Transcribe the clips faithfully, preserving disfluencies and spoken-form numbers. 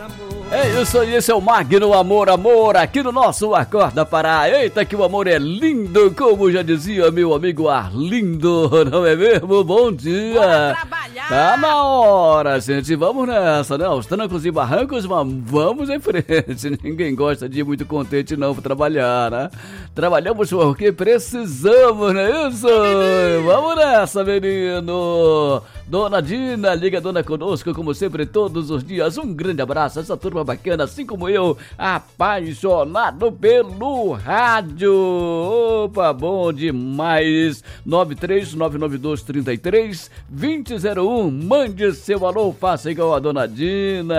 É isso aí, esse é o Magno Amor, Amor, aqui no nosso Acorda Pará. Eita, que o amor é lindo, como já dizia meu amigo Arlindo, não é mesmo? Bom dia. Bora trabalhar. Tá na hora, gente, vamos nessa, né? Os trancos e barrancos, mas vamos em frente. Ninguém gosta de ir muito contente não pra trabalhar, né? Trabalhamos porque precisamos, não é isso? Vamos nessa, menino. Dona Dina, liga dona conosco, como sempre, todos os dias. Um grande abraço, essa turma bacana, assim como eu, apaixonado pelo rádio. Opa, bom demais. nove três nove nove dois três três dois zero zero um. Mande seu alô, faça igual a dona Dina.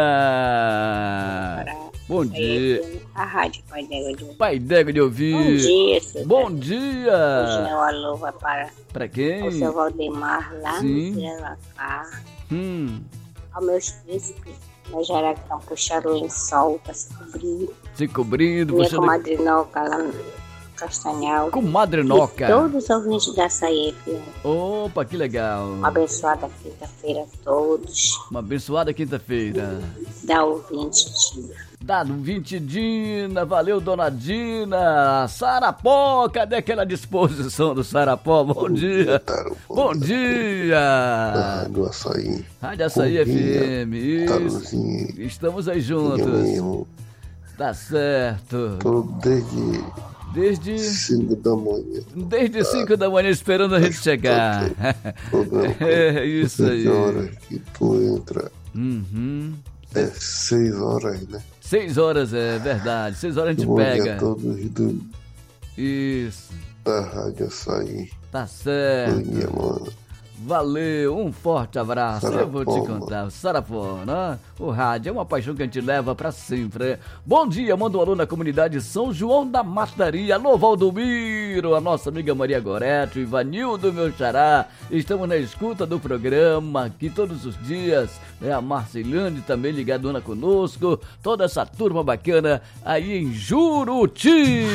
Bom dia. A rádio Pai D'Égua de ouvir. Pai D'Égua de ouvir. Bom dia, seu Bom Deus. dia. Hoje meu alô vai para Pra quem? o seu Valdemar, lá Sim. no Cirelacá. Hum, Aos meus príncipes, na Jaracão, puxaram o lençol para se cobrir. se cobrindo. Minha Você comadre Noca, lá no Castanhal. Comadre E Noca. todos os ouvintes da Açaí F M. Opa, que legal. Uma abençoada quinta-feira a todos. Uma abençoada quinta-feira. Da ouvinte, tia. Dado vinte Dina, valeu dona Dina. Sarapó, cadê aquela disposição do Sarapó? Bom dia. Bom dia. Rádio Açaí. Rádio Açaí F M. Isso. Taruzinho. Estamos aí Eu juntos. mesmo. Tá certo. Tô desde Desde cinco da manhã. desde cinco da manhã esperando a gente chegar. Programa. É isso Não sei aí. que hora que tu entra. Uhum. É seis horas, né? Seis horas, é verdade. Seis horas a gente Bom dia pega. a todos do, Isso. da Rádio Açaí. Tá certo. Bom dia, mano. Valeu, um forte abraço. Eu vou te Sarapó, contar. Sarapó, né? O rádio é uma paixão que a gente leva pra sempre. Bom dia, manda um alô na comunidade São João da Mataria. Alô, Valdomiro, a nossa amiga Maria Goretti, Ivanildo, meu xará. Estamos na escuta do programa aqui todos os dias. É a Marcelane também ligadona conosco. Toda essa turma bacana aí em Juruti.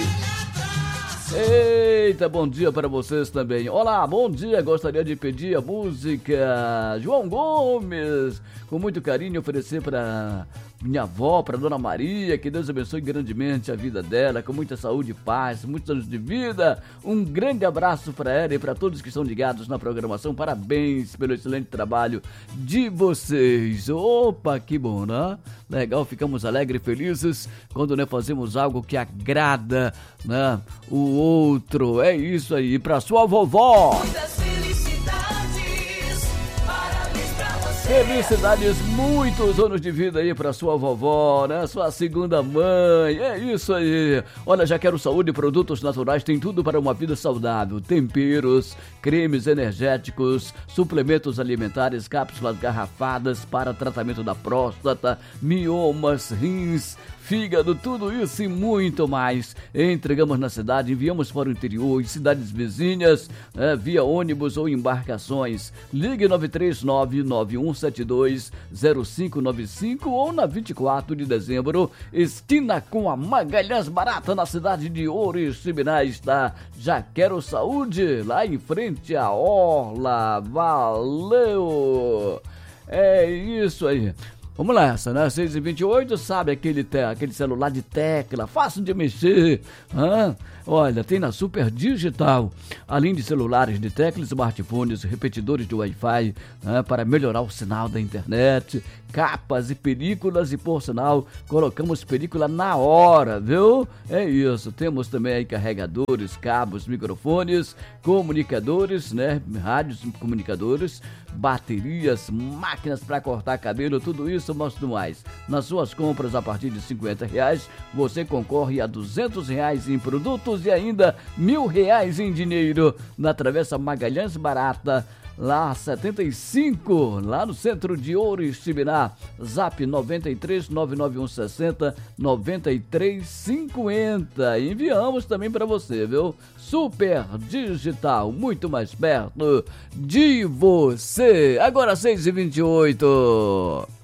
Eita, bom dia para vocês também. Olá, bom dia, gostaria de pedir a música João Gomes, com muito carinho oferecer para minha avó, para Dona Maria, que Deus abençoe grandemente a vida dela, com muita saúde e paz, muitos anos de vida. Um grande abraço para ela e para todos que estão ligados na programação. Parabéns pelo excelente trabalho de vocês. Opa, que bom, né? Legal, ficamos alegres e felizes quando nós fazemos algo que agrada, né, o outro. É isso aí, para sua vovó. Muitas felicidades, parabéns pra você. Felicidades, muitos anos de vida aí pra sua vovó, né? Sua segunda mãe, é isso aí. Olha, já quero saúde, produtos naturais, tem tudo para uma vida saudável. Temperos, cremes energéticos, suplementos alimentares, cápsulas garrafadas para tratamento da próstata, miomas, rins, fígado, tudo isso e muito mais. Entregamos na cidade, enviamos para o interior e cidades vizinhas, é, via ônibus ou embarcações. Ligue nove três nove nove um sete dois zero cinco nove cinco ou na vinte e quatro de dezembro, esquina com a Magalhães Barata, na cidade de Oriximiná, está Já Quero Saúde, lá em frente à Orla. Valeu! É isso aí. Vamos nessa, né? seis e vinte e oito, sabe aquele, te- aquele celular de tecla, fácil de mexer, hã? Olha, tem na Super Digital, além de celulares de tecla, smartphones, repetidores de Wi-Fi, né, para melhorar o sinal da internet, capas e películas, e por sinal, colocamos película na hora, viu? É isso, temos também aí carregadores, cabos, microfones, comunicadores, né, rádios, comunicadores, baterias, máquinas para cortar cabelo, tudo isso, mas tudo mais. Nas suas compras a partir de cinquenta reais, você concorre a duzentos reais em produtos e ainda mil reais em dinheiro na Travessa Magalhães Barata, lá setenta e cinco, lá no centro de Oriximiná. Zap noventa e três nove nove um sessenta noventa e três cinquenta. Enviamos também para você, viu? Super Digital, muito mais perto de você. Agora seis e vinte e oito.